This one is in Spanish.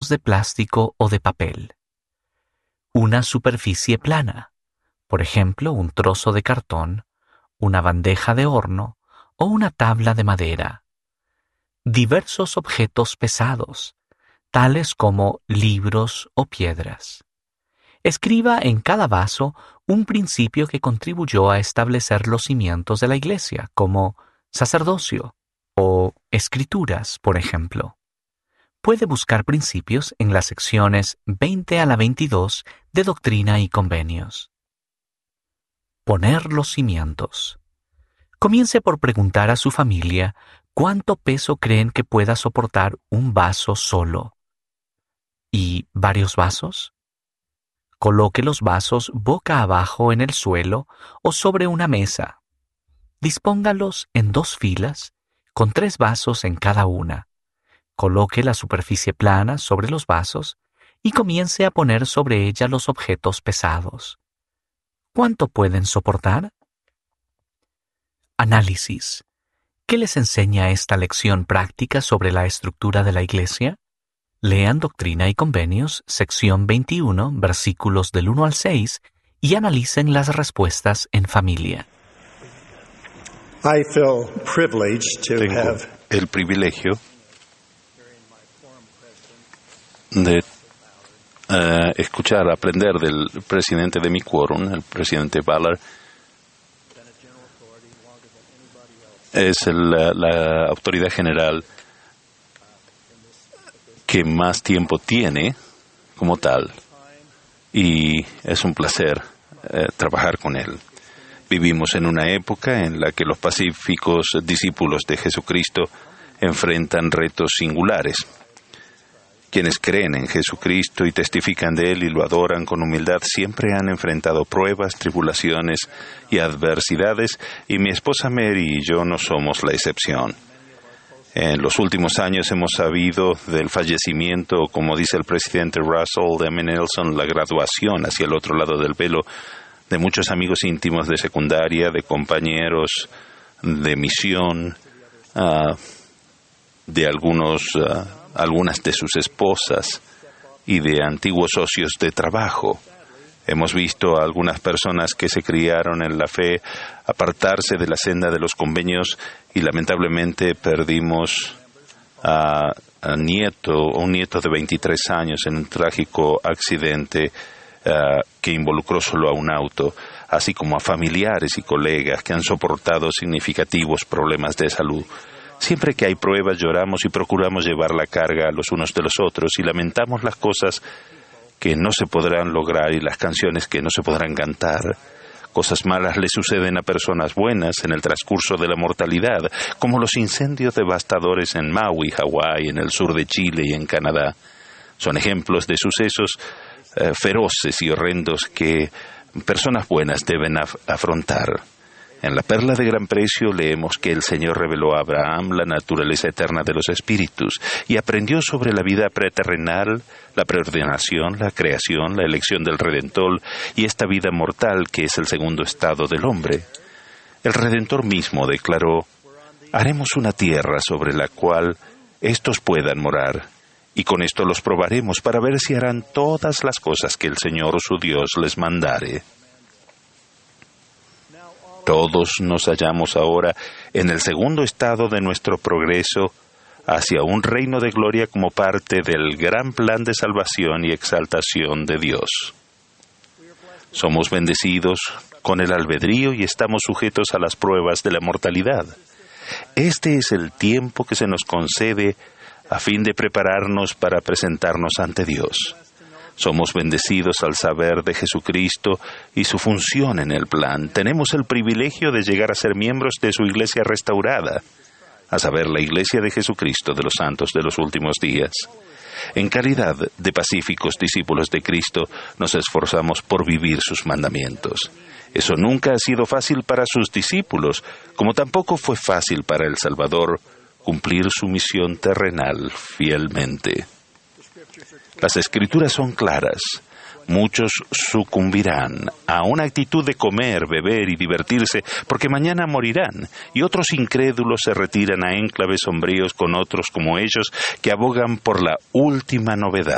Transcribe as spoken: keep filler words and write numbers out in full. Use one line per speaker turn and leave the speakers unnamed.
vasos de plástico o de papel. Una superficie plana, por ejemplo, un trozo de cartón, una bandeja de horno o una tabla de madera. Diversos objetos pesados, tales como libros o piedras. Escriba en cada vaso un principio que contribuyó a establecer los cimientos de la iglesia, como sacerdocio o escrituras, por ejemplo. Puede buscar principios en las secciones veinte a la veintidós de Doctrina y Convenios. Poner los cimientos. Comience por preguntar a su familia cuánto peso creen que pueda soportar un vaso solo. ¿Y varios vasos? Coloque los vasos boca abajo en el suelo o sobre una mesa. Dispóngalos en dos filas, con tres vasos en cada una. Coloque la superficie plana sobre los vasos y comience a poner sobre ella los objetos pesados. ¿Cuánto pueden soportar? Análisis. ¿Qué les enseña esta lección práctica sobre la estructura de la iglesia? Lean Doctrina y Convenios, sección veintiuno, versículos del uno al seis, y analicen las respuestas en familia.
I feel privileged to
Tengo
have
el privilegio de uh, escuchar, aprender del presidente de mi quórum, el presidente Ballard. Es el, la, la autoridad general que más tiempo tiene como tal, y es un placer eh, trabajar con él. Vivimos en una época en la que los pacíficos discípulos de Jesucristo enfrentan retos singulares. Quienes creen en Jesucristo y testifican de Él y lo adoran con humildad siempre han enfrentado pruebas, tribulaciones y adversidades, y mi esposa Mary y yo no somos la excepción. En los últimos años hemos sabido del fallecimiento, como dice el presidente Russell M. Nelson, la graduación hacia el otro lado del velo de muchos amigos íntimos de secundaria, de compañeros de misión, uh, de algunos, uh, algunas de sus esposas y de antiguos socios de trabajo. Hemos visto a algunas personas que se criaron en la fe apartarse de la senda de los convenios y lamentablemente perdimos a, a nieto, un nieto de veintitrés años en un trágico accidente uh, que involucró solo a un auto, así como a familiares y colegas que han soportado significativos problemas de salud. Siempre que hay pruebas lloramos y procuramos llevar la carga a los unos de los otros y lamentamos las cosas que no se podrán lograr y las canciones que no se podrán cantar. Cosas malas le suceden a personas buenas en el transcurso de la mortalidad, como los incendios devastadores en Maui, Hawái, en el sur de Chile y en Canadá. Son ejemplos de sucesos eh, feroces y horrendos que personas buenas deben af- afrontar. En la perla de gran precio leemos que el Señor reveló a Abraham la naturaleza eterna de los espíritus y aprendió sobre la vida preterrenal, la preordenación, la creación, la elección del Redentor y esta vida mortal que es el segundo estado del hombre. El Redentor mismo declaró: haremos una tierra sobre la cual éstos puedan morar, y con esto los probaremos para ver si harán todas las cosas que el Señor su Dios les mandare. Todos nos hallamos ahora en el segundo estado de nuestro progreso hacia un reino de gloria como parte del gran plan de salvación y exaltación de Dios. Somos bendecidos con el albedrío y estamos sujetos a las pruebas de la mortalidad. Este es el tiempo que se nos concede a fin de prepararnos para presentarnos ante Dios. Somos bendecidos al saber de Jesucristo y su función en el plan. Tenemos el privilegio de llegar a ser miembros de su iglesia restaurada, a saber, la iglesia de Jesucristo de los santos de los últimos días. En calidad de pacíficos discípulos de Cristo, nos esforzamos por vivir sus mandamientos. Eso nunca ha sido fácil para sus discípulos, como tampoco fue fácil para el Salvador cumplir su misión terrenal fielmente. Las Escrituras son claras. Muchos sucumbirán a una actitud de comer, beber y divertirse, porque mañana morirán, y otros incrédulos se retiran a enclaves sombríos con otros como ellos que abogan por la última novedad.